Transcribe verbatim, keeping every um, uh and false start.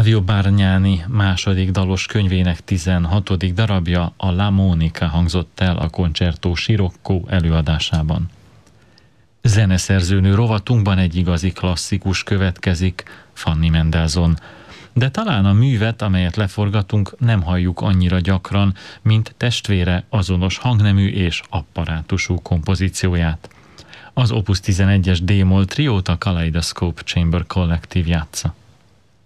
Flavio Bargnani második dalos könyvének tizenhatodik darabja, a La Monica hangzott el a Concerto Scirocco előadásában. Zeneszerzőnő rovatunkban egy igazi klasszikus következik, Fanny Mendelssohn. De talán a művet, amelyet leforgatunk, nem halljuk annyira gyakran, mint testvére azonos hangnemű és apparátusú kompozícióját. Az Opus tizenegyes D-moll triót a Kaleidoscope Chamber Collective játsza.